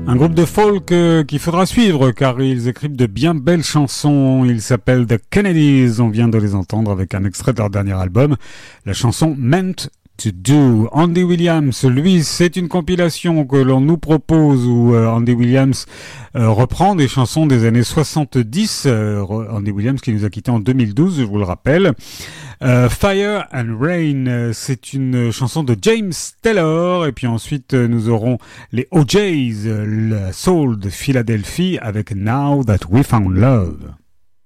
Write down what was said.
Un groupe de folk qu'il faudra suivre car ils écrivent de bien belles chansons. Ils s'appellent The Kennedys. On vient de les entendre avec un extrait de leur dernier album, la chanson Meant to Do. Andy Williams, lui, c'est une compilation que l'on nous propose où Andy Williams reprend des chansons des années 70. Andy Williams qui nous a quittés en 2012, je vous le rappelle. Fire and Rain, c'est une chanson de James Taylor. Et puis ensuite, nous aurons les OJs, la soul de Philadelphie avec Now That We Found Love.